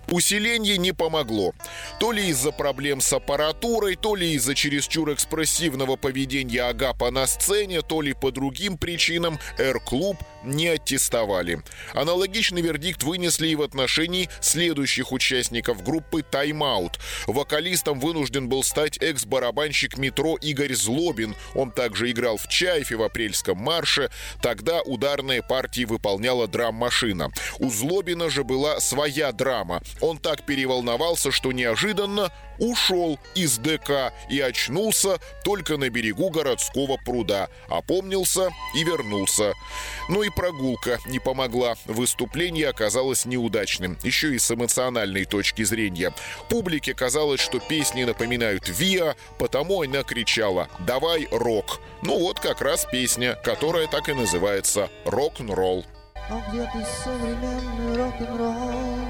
Усиление не помогло. То ли из-за проблем с аппаратурой, то ли из-за чересчур экспрессивного поведения Агапа на сцене, то ли по другим причинам Р-клуб не аттестовали. Аналогичный вердикт вынесли и в отношении следующих участников группы «Тайм-аут». Вокалистом вынужден был стать экс-барабанщик «Метро» Игорь Злобин. Он также играл в «Чайфе», в «Апрельском марше». Тогда ударные партии выполняла драм-машина. У Злобина же была своя драма. Он так переволновался, что неожиданно ушел из ДК и очнулся только на берегу городского пруда. Опомнился и вернулся. Но и прогулка не помогла. Выступление оказалось неудачным. Еще и с эмоциональной точки зрения. Публике казалось, что песни напоминают Виа, потому она кричала «Давай рок». Ну вот как раз песня, которая так и называется «Рок-н-ролл». А где ты, современный рок-н-ролл?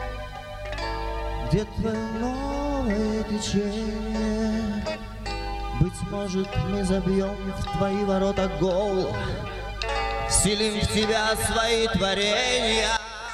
Где твое новое течение? Быть может, мы забьем в твои ворота гол, вселим в тебя свои творения.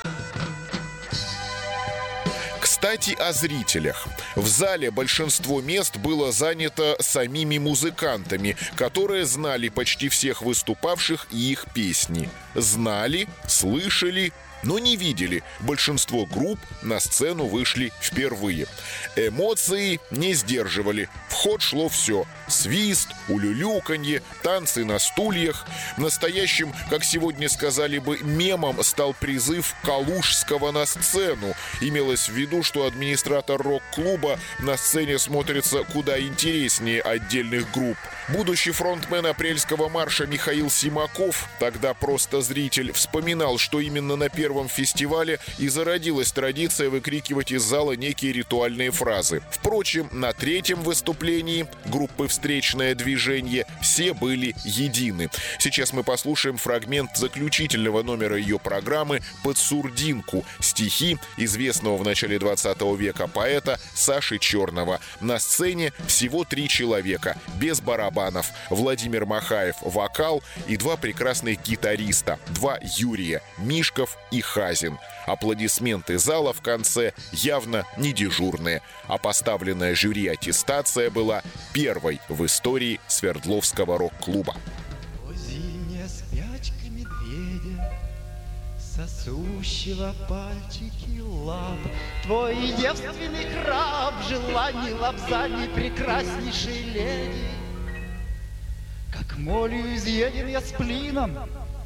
Кстати, о зрителях. В зале большинство мест было занято самими музыкантами, которые знали почти всех выступавших и их песни. Знали, слышали, но не видели. Большинство групп на сцену вышли впервые. Эмоции не сдерживали. В ход шло все. Свист, улюлюканье, танцы на стульях. Настоящим, как сегодня сказали бы, мемом стал призыв Калужского на сцену. Имелось в виду, что администратор рок-клуба на сцене смотрится куда интереснее отдельных групп. Будущий фронтмен «Апрельского марша» Михаил Симаков, тогда просто зритель, вспоминал, что именно на первом фестивале и зародилась традиция выкрикивать из зала некие ритуальные фразы. Впрочем, на третьем выступлении группы «Встречное движение» все были едины. Сейчас мы послушаем фрагмент заключительного номера ее программы «Под сурдинку», стихи известного в начале 20 века поэта Саши Черного. На сцене всего 3 человека, без барабанов. Владимир Махаев — вокал и 2 прекрасных гитариста, 2 Юрия — Мишков и Хазин. Аплодисменты зала в конце явно не дежурные, а поставленная жюри аттестация была первой в истории Свердловского рок-клуба. Зимняя спячка медведя, сосущего пальчики лап, твой девственный храп, желаний лапзаний прекраснейшей леди. Как молью изъеден я сплином,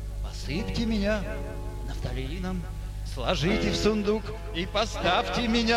посыпьте меня нафталином, сложите в сундук и поставьте меня